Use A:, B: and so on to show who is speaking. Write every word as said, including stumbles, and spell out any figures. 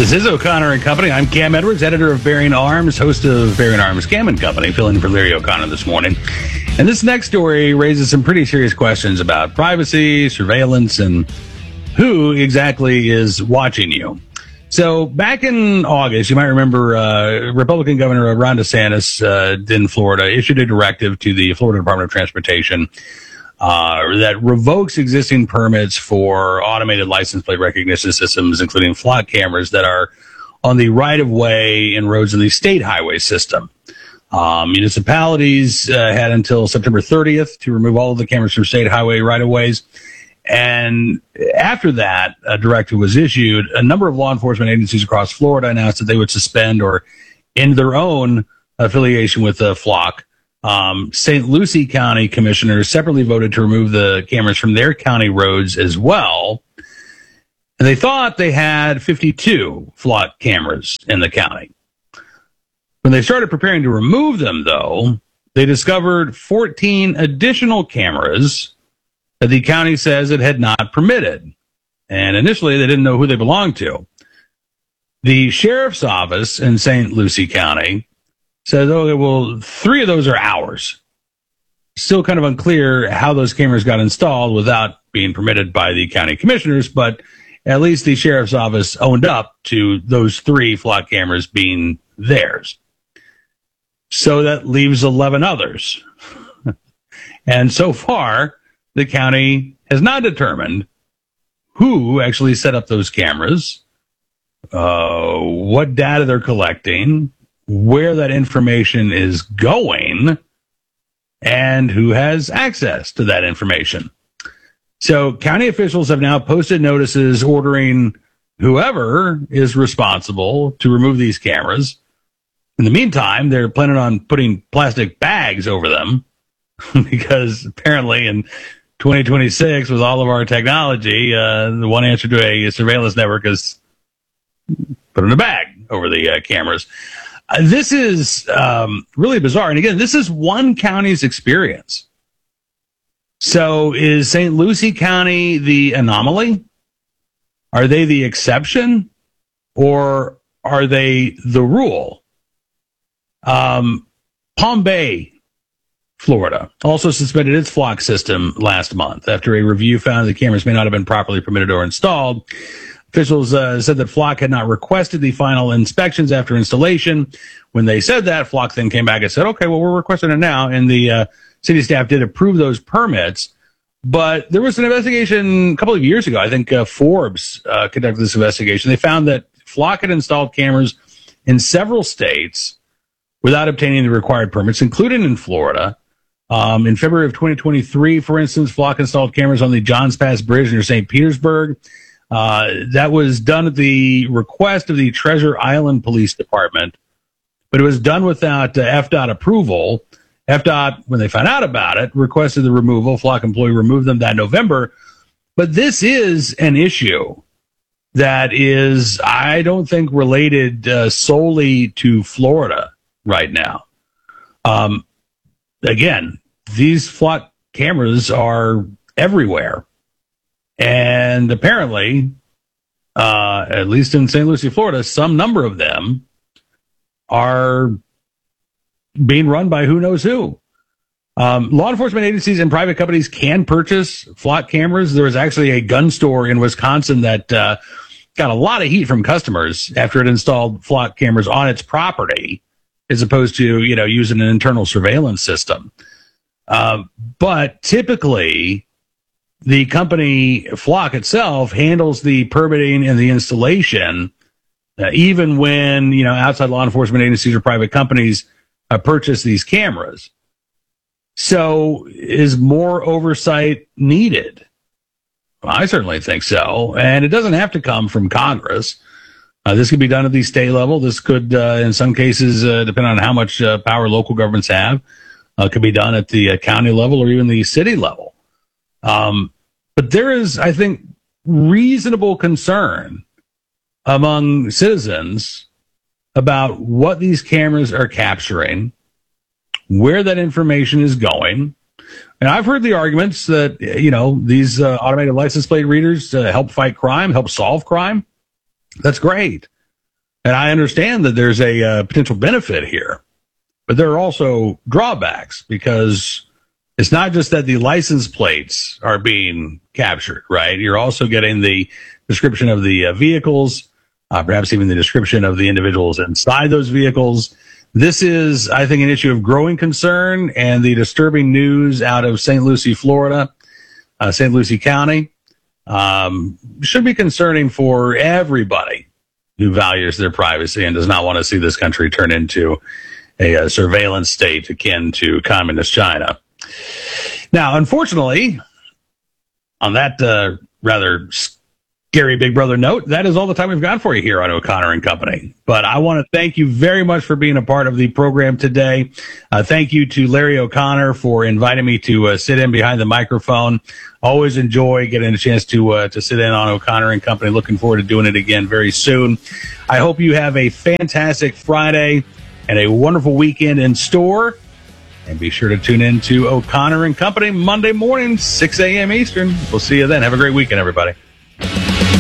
A: This is O'Connor and Company. I'm Cam Edwards, editor of Bearing Arms, host of Bearing Arms Cam and Company, filling in for Larry O'Connor this morning. And this next story raises some pretty serious questions about privacy, surveillance, and who exactly is watching you. So back in August, you might remember uh, Republican Governor Ron DeSantis uh, in Florida issued a directive to the Florida Department of Transportation Uh, that revokes existing permits for automated license plate recognition systems, including flock cameras that are on the right-of-way and roads in the state highway system. Um, municipalities uh, had until September thirtieth to remove all of the cameras from state highway right-of-ways. And after that uh, directive was issued, a number of law enforcement agencies across Florida announced that they would suspend or end their own affiliation with the flock. Um, Saint Lucie County commissioners separately voted to remove the cameras from their county roads as well. And they thought they had fifty-two flock cameras in the county. When they started preparing to remove them, though, they discovered fourteen additional cameras that the county says it had not permitted. And initially, they didn't know who they belonged to. The sheriff's office in Saint Lucie County says, okay, well, three of those are ours. Still kind of unclear how those cameras got installed without being permitted by the county commissioners, but at least the sheriff's office owned up to those three flock cameras being theirs. So that leaves eleven others. And so far, the county has not determined who actually set up those cameras, uh, what data they're collecting, where that information is going, and who has access to that information. So county officials have now posted notices ordering whoever is responsible to remove these cameras. In the meantime, they're planning on putting plastic bags over them because apparently in twenty twenty-six, with all of our technology, uh, the one answer to a surveillance network is put in a bag over the uh, cameras. Uh, this is um, really bizarre. And again, this is one county's experience. So is Saint Lucie County the anomaly? Are they the exception? Or are they the rule? Um, Palm Bay, Florida, also suspended its flock system last month after a review found the cameras may not have been properly permitted or installed. Officials uh, said that Flock had not requested the final inspections after installation. When they said that, Flock then came back and said, okay, well, we're requesting it now. And the uh, city staff did approve those permits. But there was an investigation a couple of years ago. I think uh, Forbes uh, conducted this investigation. They found that Flock had installed cameras in several states without obtaining the required permits, including in Florida. Um, in February of twenty twenty-three, for instance, Flock installed cameras on the Johns Pass Bridge near Saint Petersburg. Uh, that was done at the request of the Treasure Island Police Department, but it was done without uh, F DOT approval. F DOT, when they found out about it, requested the removal. Flock employee removed them that November. But this is an issue that is, I don't think, related uh, solely to Florida right now. Um, again, these flock cameras are everywhere. And apparently, uh, at least in Saint Lucie, Florida, some number of them are being run by who knows who. Um, law enforcement agencies and private companies can purchase flock cameras. There was actually a gun store in Wisconsin that uh, got a lot of heat from customers after it installed flock cameras on its property, as opposed to, you know, using an internal surveillance system. Uh, but typically, the company Flock itself handles the permitting and the installation, uh, even when, you know, outside law enforcement agencies or private companies uh, purchase these cameras. So is more oversight needed? Well, I certainly think so. And it doesn't have to come from Congress. Uh, this could be done at the state level. This could, uh, in some cases, uh, depend on how much uh, power local governments have, uh, could be done at the uh, county level or even the city level. Um, but there is, I think, reasonable concern among citizens about what these cameras are capturing, where that information is going. And I've heard the arguments that, you know, these uh, automated license plate readers uh, help fight crime, help solve crime. That's great. And I understand that there's a uh, potential benefit here, but there are also drawbacks because it's not just that the license plates are being captured, right? You're also getting the description of the uh, vehicles, uh, perhaps even the description of the individuals inside those vehicles. This is, I think, an issue of growing concern, and the disturbing news out of Saint Lucie, Florida, uh, Saint Lucie County, um, should be concerning for everybody who values their privacy and does not want to see this country turn into a, a surveillance state akin to communist China. Now, unfortunately, on that uh, rather scary Big Brother note, that is all the time we've got for you here on O'Connor and Company. But I want to thank you very much for being a part of the program today. Uh, thank you to Larry O'Connor for inviting me to uh, sit in behind the microphone. Always enjoy getting a chance to uh, to sit in on O'Connor and Company. Looking forward to doing it again very soon. I hope you have a fantastic Friday and a wonderful weekend in store. And be sure to tune in to O'Connor and Company Monday morning, six a.m. Eastern. We'll see you then. Have a great weekend, everybody.